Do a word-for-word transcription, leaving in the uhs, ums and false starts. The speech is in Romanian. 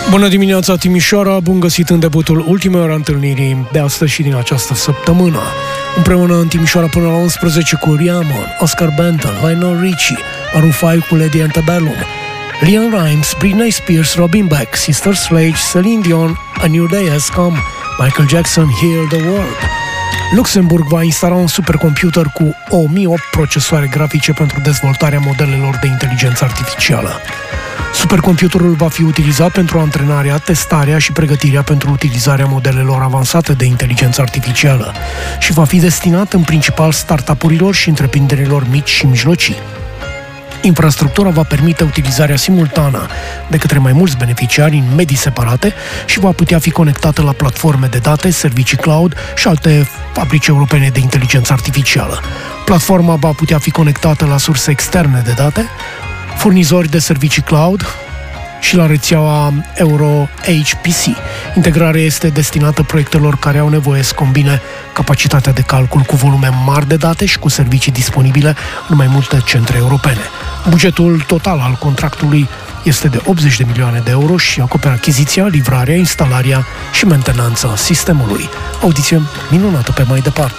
Bună dimineața, Timișoara! Bun găsit în debutul ultimei ori întâlnirii de astăzi și din această săptămână. Împreună în Timișoara până la unsprezece cu Riamon, Oscar Benton, Lionel Richie, Maroon cinci cu Lady Antebellum, Leon Rimes, Britney Spears, Robin Beck, Sister Sledge, Celine Dion, A New Day Has Come, Michael Jackson, Heal the World. Luxemburg va instala un supercomputer cu o mie opt procesoare grafice pentru dezvoltarea modelelor de inteligență artificială. Supercomputerul va fi utilizat pentru antrenarea, testarea și pregătirea pentru utilizarea modelelor avansate de inteligență artificială și va fi destinat în principal startup-urilor și întreprinderilor mici și mijlocii. Infrastructura va permite utilizarea simultană de către mai mulți beneficiari în medii separate și va putea fi conectată la platforme de date, servicii cloud și alte fabrici europene de inteligență artificială. Platforma va putea fi conectată la surse externe de date, furnizori de servicii cloud și la rețeaua Euro H P C. Integrarea este destinată proiectelor care au nevoie să combine capacitatea de calcul cu volume mari de date și cu servicii disponibile în mai multe centre europene. Bugetul total al contractului este de optzeci de milioane de euro și acoperă achiziția, livrarea, instalarea și mentenanța sistemului. Audiție minunată pe mai departe!